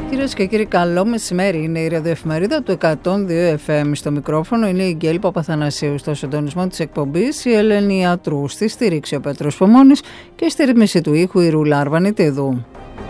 Κυρίες και κύριοι, καλό μεσημέρι. Είναι η ραδιοεφημερίδα του 102 FM. Στο μικρόφωνο είναι η Γκέλη Παπαθανασίου. Στο συντονισμό της εκπομπής η Ελένη Ιατρού. Στη στήριξη ο Πέτρος Πομώνης και στη ρύθμιση του ήχου η Ρούλα Αρβανιτίδου.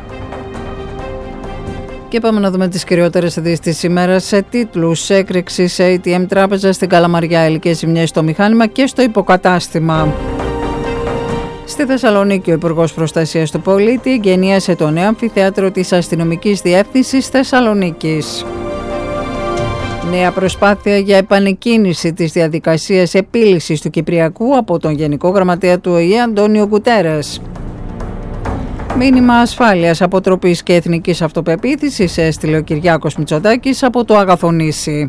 Και πάμε να δούμε τις κυριότερες ειδήσεις της ημέρας σε τίτλους. Έκρηξη σε ATM τράπεζα στην Καλαμαριά, υλικές ζημιές στο μηχάνημα και στο υποκατάστημα. Στη Θεσσαλονίκη, ο Υπουργός Προστασίας του Πολίτη εγκαινίασε το νέο αμφιθέατρο της Αστυνομικής Διεύθυνσης Θεσσαλονίκης. Νέα προσπάθεια για επανεκκίνηση της διαδικασίας επίλυσης του Κυπριακού από τον Γενικό Γραμματέα του ΟΗΕ Αντώνιο Γκουτέρες. Μήνυμα ασφάλειας, αποτροπής και εθνικής αυτοπεποίθησης έστειλε ο Κυριάκος Μητσοτάκης από το Αγαθονήσι.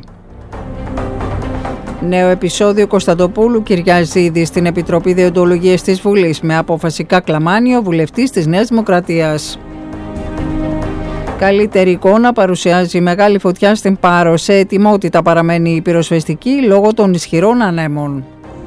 Νέο επεισόδιο Κωνσταντοπούλου Κυριαζίδη στην Επιτροπή Δεοντολογίας της Βουλής με απόφαση Κακλαμάνη, ο βουλευτής της Νέας Δημοκρατίας. Καλύτερη εικόνα παρουσιάζει η μεγάλη φωτιά στην Πάρο. Σε ετοιμότητα παραμένει η πυροσβεστική λόγω των ισχυρών ανέμων.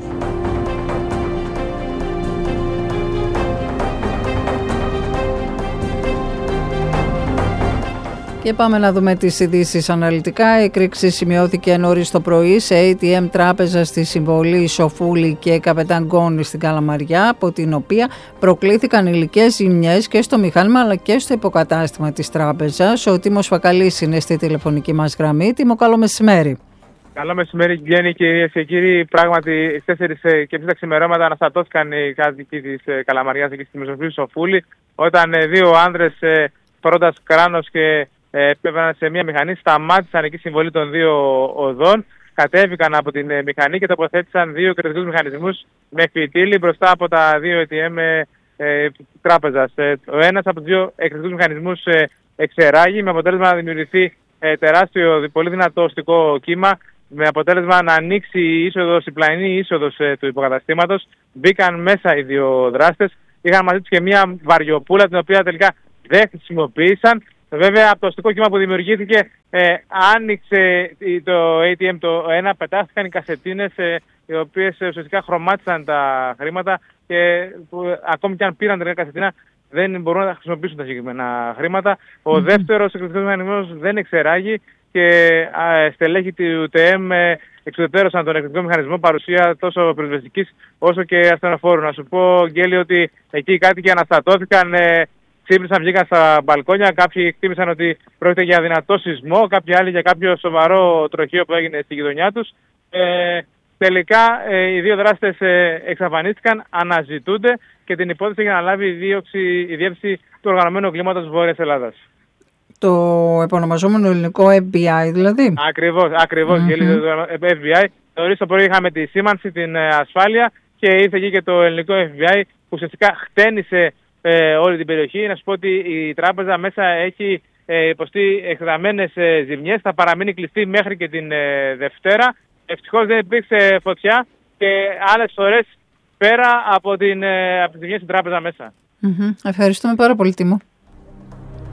Και πάμε να δούμε τις ειδήσεις αναλυτικά. Έκρηξη σημειώθηκε νωρίς το πρωί σε ATM τράπεζα στη Συμβολή, Σοφούλη και Καπεταγκόνη στην Καλαμαριά, από την οποία προκλήθηκαν υλικές ζημιές και στο μηχάνημα αλλά και στο υποκατάστημα της τράπεζας. Ο Τίμος Φακαλής είναι στη τηλεφωνική μας γραμμή. Τίμο, καλό μεσημέρι. Καλό μεσημέρι, Γιάννη, κυρίες και κύριοι. Πράγματι, στις 4:30 τα ξημερώματα αναστατώθηκαν οι κάτοικοι της Καλαμαριάς και στη Μεσοφύλη Σοφούλη, όταν δύο άνδρες, φορώντας κράνος και έπαιρναν σε μια μηχανή, σταμάτησαν εκεί συμβολή των δύο οδών, κατέβηκαν από την μηχανή και τοποθέτησαν δύο κριτικούς μηχανισμούς με φυτίλι μπροστά από τα δύο ATM τράπεζας. Ο ένας από τους δύο κριτικούς μηχανισμούς εξεράγει, με αποτέλεσμα να δημιουργηθεί τεράστιο, πολύ δυνατό οστικό κύμα, με αποτέλεσμα να ανοίξει η πλαϊνή είσοδος του υποκαταστήματος. Μπήκαν μέσα οι δύο δράστες, είχαν μαζί τους και μια βαριοπούλα, την οποία τελικά δεν χρησιμοποίησαν. Βέβαια, από το οστικό κύμα που δημιουργήθηκε, άνοιξε το ATM το ένα, πετάχθηκαν οι κασετίνες, οι οποίες ουσιαστικά χρωμάτισαν τα χρήματα και ακόμη και αν πήραν την κασετίνα, δεν μπορούν να χρησιμοποιήσουν τα συγκεκριμένα χρήματα. Ο δεύτερος εκρηκτικός μηχανισμός δεν εξεράγει και στελέχη του ΤΕΜ εξουδετερώσαν τον εκρηκτικό μηχανισμό, παρουσία τόσο πυροσβεστικής όσο και ασθενοφόρου. Να σου πω, Γκέλη, ότι εκεί οι κάτοικοι αναστατώθηκαν, ξύπνησαν, βγήκαν στα μπαλκόνια. Κάποιοι εκτίμησαν ότι πρόκειται για δυνατό σεισμό, κάποιοι άλλοι για κάποιο σοβαρό τροχείο που έγινε στη γειτονιά τους. Τελικά οι δύο δράστες εξαφανίστηκαν, αναζητούνται και την υπόθεση για να λάβει η διεύθυνση του οργανωμένου εγκλήματος Βόρειας Ελλάδας. Το επωνομαζόμενο ελληνικό FBI δηλαδή. Ακριβώς. Το FBI. Νωρίς το πρωί είχαμε τη σήμανση, την ασφάλεια, και ήρθε εκεί και το ελληνικό FBI που ουσιαστικά χτένισε όλη την περιοχή. Να σου πω ότι η τράπεζα μέσα έχει υποστεί εκτεταμένες ζημιές, θα παραμείνει κλειστή μέχρι και την Δευτέρα. Ευτυχώς δεν υπήρξε φωτιά και άλλες φορές πέρα από τις ζημιές στην τράπεζα μέσα. Ευχαριστούμε πάρα πολύ, Τίμο.